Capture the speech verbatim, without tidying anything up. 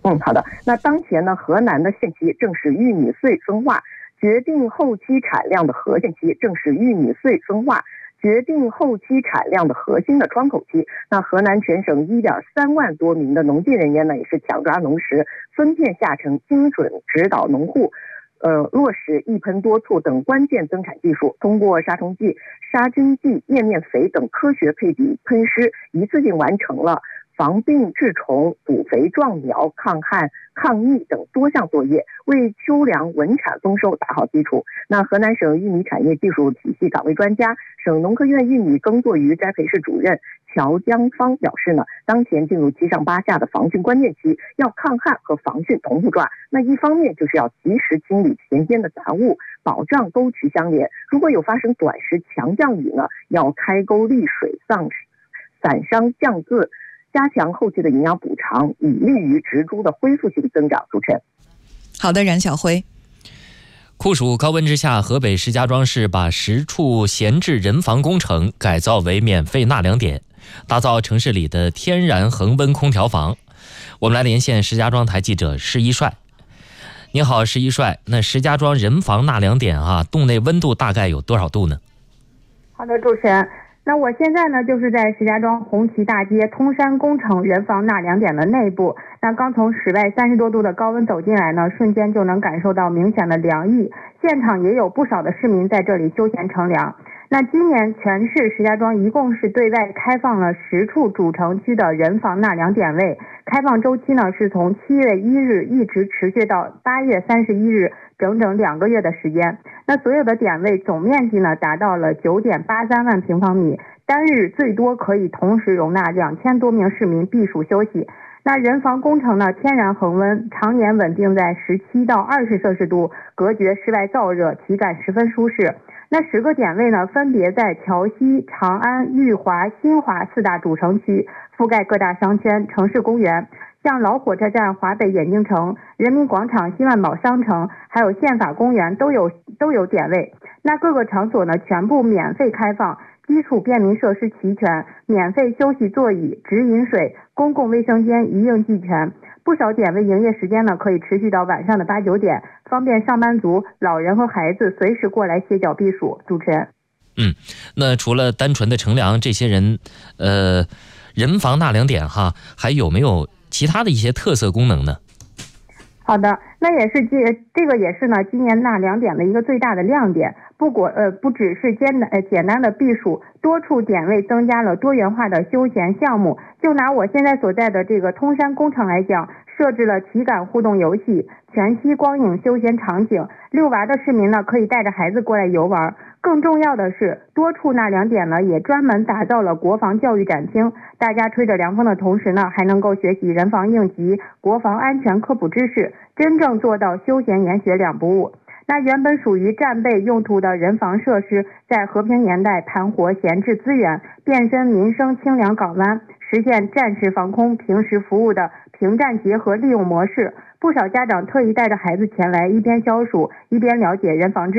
嗯，好的。那当前呢，河南的限期正是玉米穗分化，决定后期产量的核限期正是玉米穗分化，决定后期产量的核心的窗口期。那河南全省一点三万多名的农技人员呢，也是抢抓农时，分片下沉，精准指导农户。呃，落实一喷多促等关键增产技术，通过杀虫剂、杀菌剂、叶面肥等科学配比喷施，一次性完成了防病治虫、补肥壮苗、抗旱抗疫等多项作业，为秋粮稳产丰收打好基础。那河南省玉米产业技术体系岗位专家、省农科院玉米耕作与栽培室主任乔江芳表示呢，当前进入七上八下的防汛关键期，要抗旱和防汛同步抓。那一方面就是要及时清理田间的杂物，保障沟渠相连。如果有发生短时强降雨呢，要开沟利水，丧散伤降渍，加强后期的营养补偿，以利于植株的恢复性增长。主持人， 好的，冉晓辉。 酷暑高温之下，河北石家庄市把十处闲置人防工程改造为免费纳凉点，打造城市里的天然恒温空调房。我们来连线石家庄台记者施一帅。你好，施一帅。那石家庄人防纳凉点啊，洞内温度大概有多少度呢？ 好的，主持人。那我现在呢，就是在石家庄红旗大街通山工程人防纳凉点的内部。那刚从室外三十多度的高温走进来呢，瞬间就能感受到明显的凉意。现场也有不少的市民在这里休闲乘凉。那今年全市石家庄一共是对外开放了十处主城区的人防纳凉点位，开放周期呢是从七月一日一直持续到八月三十一日，整整两个月的时间。那所有的点位总面积呢达到了九点八三万平方米，单日最多可以同时容纳两千多名市民避暑休息。那人防工程呢，天然恒温，常年稳定在十七到二十摄氏度，隔绝室外燥热，体感十分舒适。那十个点位呢，分别在桥西、长安、裕华、新华四大主城区，覆盖各大商圈、城市公园，像老火车站、华北眼镜城、人民广场、新万宝商城，还有宪法公园都有都有点位。那各个场所呢，全部免费开放。基础便民设施齐全，免费休息座椅、直饮水、公共卫生间一应俱全。不少点位营业时间呢，可以持续到晚上的八九点，方便上班族、老人和孩子随时过来歇脚避暑。主持人， 嗯，那除了单纯的乘凉，这些人，呃，人防纳凉点哈，还有没有其他的一些特色功能呢？ 好的，那也是这这个也是呢，今年纳凉点的一个最大的亮点。不过呃，不只是简单呃简单的避暑，多处点位增加了多元化的休闲项目。就拿我现在所在的这个通山工程来讲，设置了体感互动游戏、全息光影休闲场景，遛娃的市民呢可以带着孩子过来游玩。更重要的是，多处纳凉点呢也专门打造了国防教育展厅，大家吹着凉风的同时呢，还能够学习人防应急、国防安全科普知识，真正做到休闲研学两不误。那原本属于战备用途的人防设施，在和平年代盘活闲置资源，变身民生清凉港湾，实现战时防空、平时服务的平战结合利用模式。不少家长特意带着孩子前来，一边消暑，一边了解人防知识。